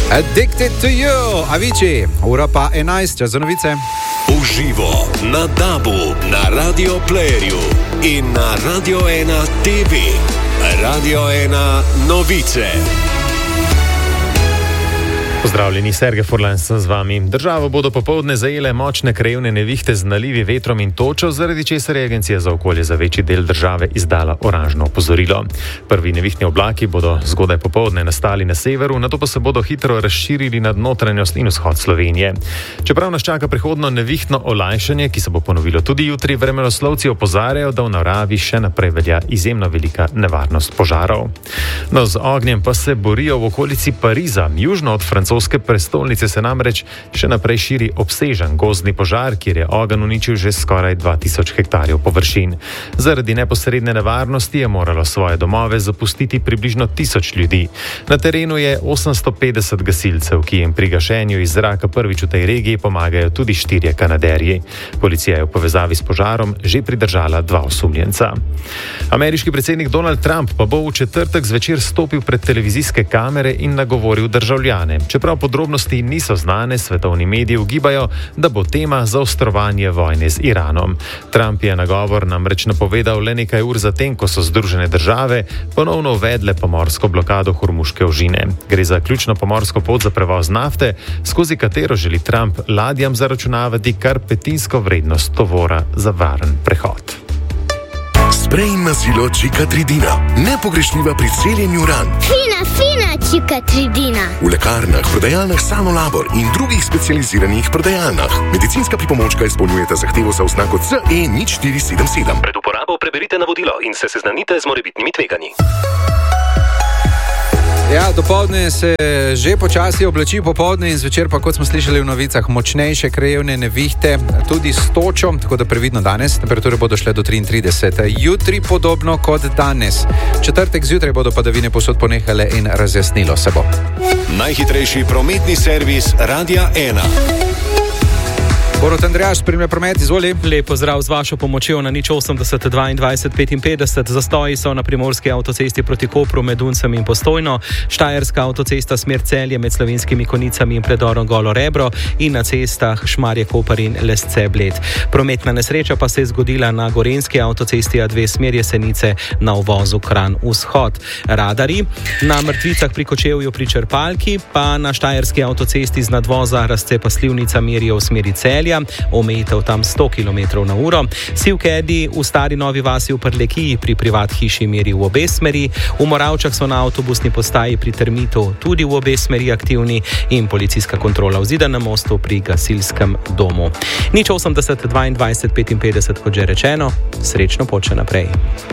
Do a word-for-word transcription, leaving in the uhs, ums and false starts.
Addicted to you, Avicii, ura pa enajst, čas za novice. Uživo na Dabu, na Radio Playerju in na Radio ena T V. Radio ena novice. Pozdravljeni, Sergej Furlan sem z vami. Državo bodo popoldne zajele močne krajevne nevihte z nalivi, vetrom in točo, zaradi česar je Agencija za okolje za večji del države izdala oranžno opozorilo. Prvi nevihtni oblaki bodo zgodaj popoldne nastali na severu, nato pa se bodo hitro razširili nad notranjost in vzhod Slovenije. Čeprav nas čaka prihodno nevihtno olajšanje, ki se bo ponovilo tudi jutri, vremenoslovci opozarjajo, da v naravi še naprej velja izjemno velika nevarnost požarov. No, z ognjem pa se borijo v okolici Pariza, južno od Francoske. Francoske prestolnice se namreč še naprej širi obsežen gozdni požar, kjer je ogenj uničil že skoraj dva tisoč hektarjev površin. Zaradi neposredne nevarnosti je moralo svoje domove zapustiti približno tisoč ljudi. Na terenu je osemsto petdeset gasilcev, ki jim pri gašenju iz zraka prvič v tej regiji pomagajo tudi štirje Kanaderji. Policija je v povezavi s požarom že pridržala dva osumljenca. Ameriški predsednik Donald Trump pa bo v četrtek zvečer stopil pred televizijske kamere in nagovoril državljane. Čeprav podrobnosti niso znane, svetovni mediji ugibajo, da bo tema zaostrovanje vojne z Iranom. Trump je nagovor namreč napovedal le nekaj ur zatem, ko so Združene države ponovno uvedle pomorsko blokado Hormuške ožine. Gre za ključno pomorsko pot za prevoz nafte, skozi katero želi Trump ladjam zaračunavati kar petinsko vrednost tovora za varen prehod. Sprej na silo Čikatridina, nepogrešljiva pri celjenju ran. Fina, fina Čikatridina. V lekarnah, prodajalnah Sanolabor in drugih specializiranih prodajalnah. Medicinska pripomočka izpolnjujeta zahtevo za oznako C E nič štiri sedem sedem. Pred uporabo preberite navodilo in se seznanite z morebitnimi tveganji. Ja, dopoldne se že počasi oblači, popoldne in zvečer pa, kot smo slišali v novicah, močnejše krajevne nevihte, tudi s točo, tako da previdno danes. Temperature bodo šle do triintrideset. Jutri podobno kot danes. Četrtek zjutraj bodo padavine povsod ponehale in razjasnilo se bo. Najhitrejši prometni servis Radia ena. Borut Andrejaš, spremlja promet, izvoli. Lep pozdrav z vašo pomočjo na nič osemdeset dvaindvajset petinpetdeset. Zastoji so na primorski avtocesti proti Kopru med Uncem in Postojno, Štajerska avtocesta smer Celje med Slovenskimi Konicami in predorom Golo Rebro in na cestah Šmarje Koper in Lesce Bled. Prometna nesreča pa se je zgodila na gorenski avtocesti A dve smer Jesenice na uvozu Kranj vzhod. Radari na Mrtvicah pri Kočevju pri Črpalki, pa na Štajerski avtocesti z nadvoza Razcepa Slivnica merijo v smeri Celje, omejitev tam sto kilometrov na uro. Sivkedi v Stari Novi vasi v Prlekiji pri privat hiši meri v obe smeri. V Moravčah so na avtobusni postaji pri Termitu tudi v obe smeri aktivni in policijska kontrola v Zidanem mostu pri gasilskem domu. nič osemdeset dvaindvajset petinpetdeset, kot že rečeno, srečno pot še naprej.